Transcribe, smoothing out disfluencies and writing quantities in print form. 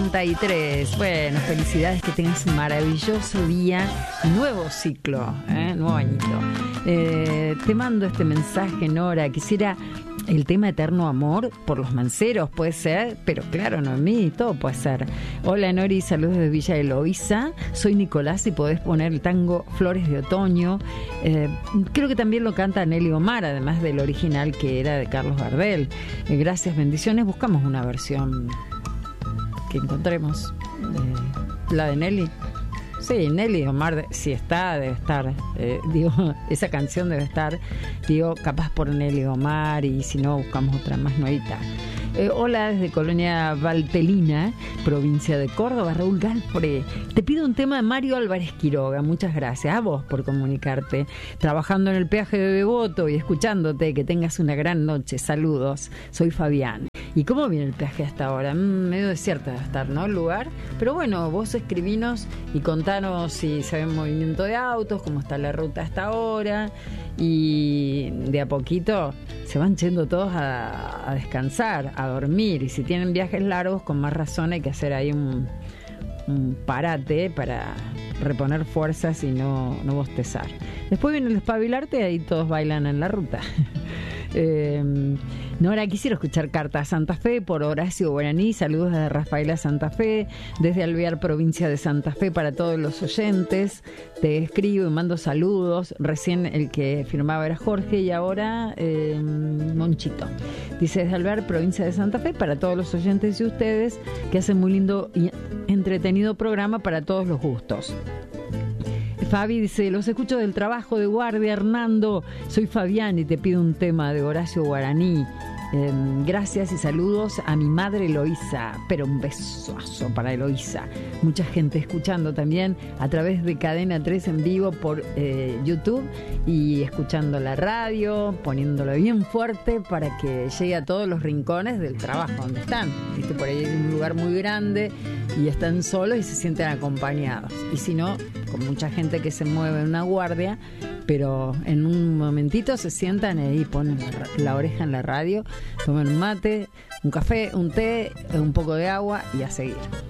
8:43. Bueno, felicidades, que tengas un maravilloso día y nuevo ciclo, nuevo añito. Te mando este mensaje, Nora. Quisiera el tema Eterno Amor por los Manceros, puede ser, pero claro, Noemí, todo puede ser. Hola, Nori, saludos desde Villa de Loíza. Soy Nicolás y podés poner el tango Flores de Otoño. Creo que también lo canta Nelly Omar, además del original que era de Carlos Gardel. Gracias, bendiciones. Buscamos una versión que encontremos. La de Nelly. Sí, Nelly Omar, si está, debe estar. Esa canción debe estar. Capaz por Nelly Omar, y si no, buscamos otra más nuevita. Hola, desde Colonia Valtelina, provincia de Córdoba, Raúl Galfre. Te pido un tema de Mario Álvarez Quiroga. Muchas gracias a vos por comunicarte. Trabajando en el peaje de Devoto y escuchándote. Que tengas una gran noche. Saludos. Soy Fabián. ¿Y cómo viene el peaje hasta ahora? Medio desierto debe estar, ¿no? El lugar. Pero bueno, vos escribinos y contanos si se ve movimiento de autos, cómo está la ruta hasta ahora. Y de a poquito se van yendo todos a descansar, a dormir. Y si tienen viajes largos, con más razón hay que hacer ahí un parate para reponer fuerzas y no bostezar. Después viene el despabilarte, ahí todos bailan en la ruta. Nora, quisiera escuchar Carta a Santa Fe por Horacio Guaraní. Saludos desde Rafaela, Santa Fe, desde Alvear, provincia de Santa Fe, para todos los oyentes. Te escribo y mando saludos. Recién el que firmaba era Jorge y ahora Monchito. Dice: desde Alvear, provincia de Santa Fe, para todos los oyentes y ustedes, que hacen muy lindo y entretenido programa para todos los gustos. Fabi dice: los escucho del trabajo de guardia, Hernando. Soy Fabián y te pido un tema de Horacio Guaraní. Gracias y saludos a mi madre Eloísa, pero un besazo para Eloísa. Mucha gente escuchando también a través de Cadena 3 en vivo por YouTube, y escuchando la radio, poniéndolo bien fuerte para que llegue a todos los rincones del trabajo donde están. ¿Viste? Por ahí es un lugar muy grande y están solos y se sienten acompañados. Y si no, con mucha gente que se mueve en una guardia, pero en un momentito se sientan y ponen la oreja en la radio, toman un mate, un café, un té, un poco de agua y a seguir.